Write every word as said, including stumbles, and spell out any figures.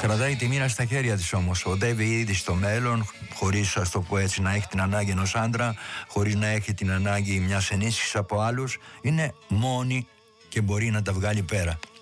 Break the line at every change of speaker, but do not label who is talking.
Κρατάει τη μοίρα στα χέρια της όμως. Οδεύει ήδη στο μέλλον, χωρίς, ας το πω έτσι, να έχει την ανάγκη ενός άντρα, χωρίς να έχει την ανάγκη μιας ενίσχυσης από άλλους. Είναι μόνη και μπορεί να τα βγάλει πέρα.